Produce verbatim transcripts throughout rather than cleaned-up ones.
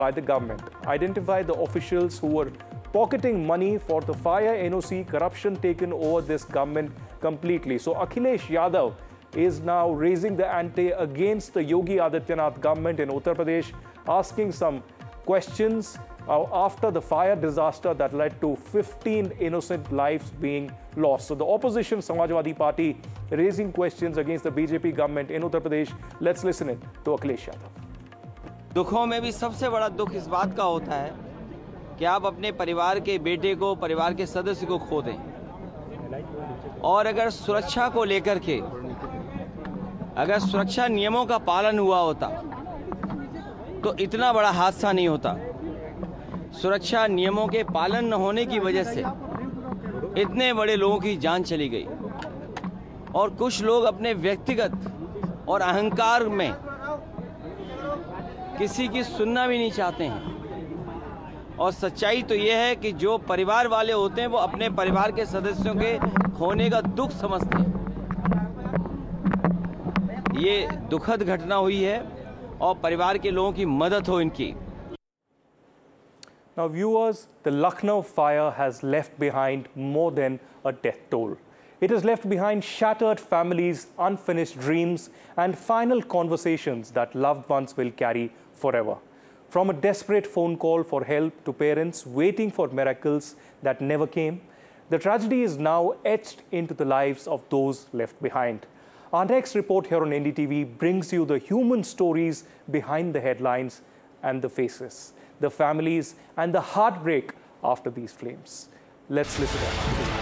by the government identify the officials who were pocketing money for the fire N O C corruption taken over this government completely. So Akhilesh Yadav is now raising the ante against the Yogi Adityanath government in Uttar Pradesh, asking some questions uh, after the fire disaster that led to fifteen innocent lives being lost. So the opposition Samajwadi Party raising questions against the B J P government in Uttar Pradesh. Let's listen in to Akhilesh Yadav. दुखों में भी सबसे बड़ा दुख इस बात का होता है कि आप अपने परिवार के बेटे को, परिवार के सदस्य को खो दें, और अगर सुरक्षा को लेकर के अगर सुरक्षा नियमों का पालन हुआ होता तो इतना बड़ा हादसा नहीं होता। सुरक्षा नियमों के पालन न होने की वजह से इतने बड़े लोगों की जान चली गई, और कुछ लोग अपने व्यक्तिगत और अहंकार में किसी की सुनना भी नहीं चाहते हैं। और सच्चाई तो ये है कि जो परिवार वाले होते हैं वो अपने परिवार के सदस्यों के खोने का दुख समझते हैं। ये दुखद घटना हुई है और परिवार के लोगों की मदद हो इनकी। Now viewers, the Lucknow fire has left behind more than a death toll. It has left behind shattered families, unfinished dreams, and final conversations that loved ones will carry forever. From a desperate phone call for help to parents waiting for miracles that never came, the tragedy is now etched into the lives of those left behind. Our next report here on N D T V brings you the human stories behind the headlines and the faces, the families and the heartbreak after these flames. Let's listen in.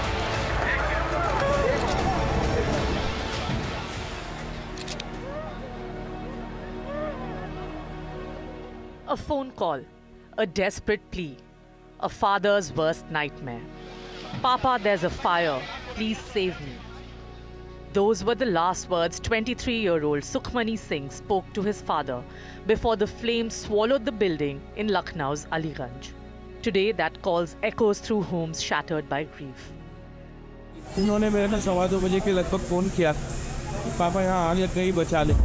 A phone call, a desperate plea, a father's worst nightmare. Papa, there's a fire. Please save me. Those were the last words twenty-three-year-old Sukhmani Singh spoke to his father before the flames swallowed the building in Lucknow's Aliganj. Today, that call echoes through homes shattered by grief. उन्होंने मेरे को सवा दो बजे के लगभग phone किया, पापा यहाँ आ गए, कहीं बचा ले।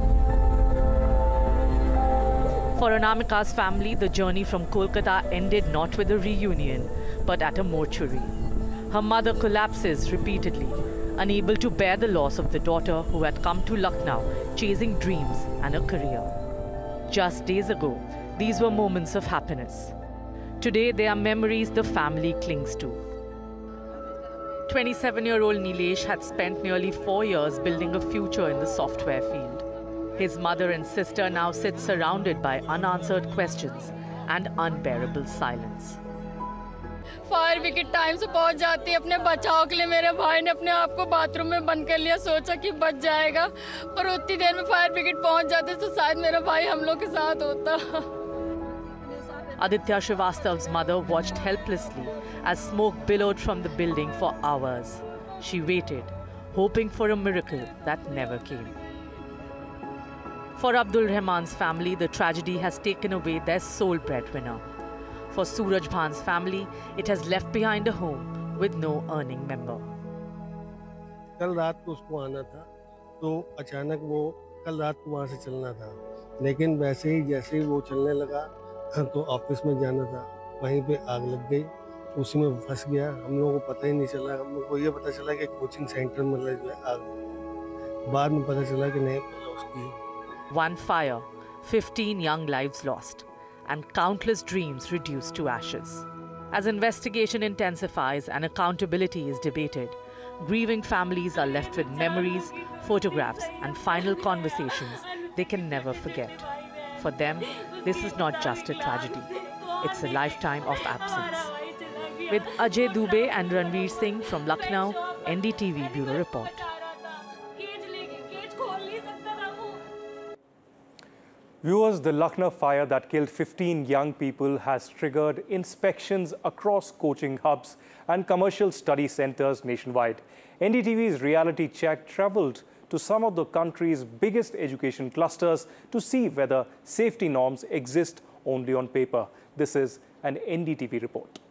For Anamika's family, the journey from Kolkata ended not with a reunion, but at a mortuary. Her mother collapses repeatedly, unable to bear the loss of the daughter who had come to Lucknow chasing dreams and a career. Just days ago, these were moments of happiness. Today, they are memories the family clings to. twenty-seven-year-old Nilesh had spent nearly four years building a future in the software field. His mother and sister now sit surrounded by unanswered questions and unbearable silence. Fire brigade time से पहुंच जाती है अपने बचाव के लिए। मेरे भाई ने अपने आप को बाथरूम में बंद कर लिया, सोचा कि बच जाएगा, पर उतनी देर में फायर ब्रिगेड पहुंच जाते तो शायद मेरा भाई हम लोग के साथ होता। Aditya Srivastav's mother watched helplessly as smoke billowed from the building for hours. She waited, hoping for a miracle that never came. For Abdul Rahman's family, the tragedy has taken away their sole breadwinner. For Suraj Bhan's family, it has left behind a home with no earning member. कल रात को उसको आना था, तो अचानक वो कल रात को वहाँ से चलना था, लेकिन वैसे ही जैसे ही वो चलने लगा तो ऑफिस में जाना था, वहीं पे आग लग गई, उसी में फंस गया। हम लोगों को पता ही नहीं चला। हम लोग को ये पता चला कि कोचिंग सेंटर में जो है आग, बाद में पता चला कि नहीं उसकी। One fire, fifteen young lives lost, and countless dreams reduced to ashes. As investigation intensifies and accountability is debated, grieving families are left with memories, photographs, and final conversations they can never forget. For them, this is not just a tragedy, it's a lifetime of absence. With Ajay Dubey and Ranveer Singh from Lucknow, N D T V Bureau Report. Viewers, the Lucknow fire that killed fifteen young people has triggered inspections across coaching hubs and commercial study centers nationwide. N D T V's reality check traveled to some of the country's biggest education clusters to see whether safety norms exist only on paper. This is an N D T V report.